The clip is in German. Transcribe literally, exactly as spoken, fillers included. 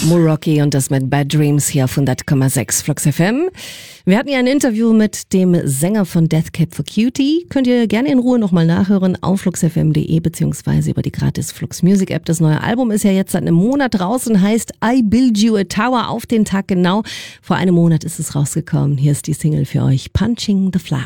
Moroki und das mit Bad Dreams hier auf hundert Komma sechs Flux F M. Wir hatten ja ein Interview mit dem Sänger von Death Cab for Cutie. Könnt ihr gerne in Ruhe nochmal nachhören auf fluxfm punkt de beziehungsweise über die gratis Flux Music App. Das neue Album ist ja jetzt seit einem Monat draußen, heißt I Build You a Tower, auf den Tag genau. Vor einem Monat ist es rausgekommen. Hier ist die Single für euch, Punching the Flower.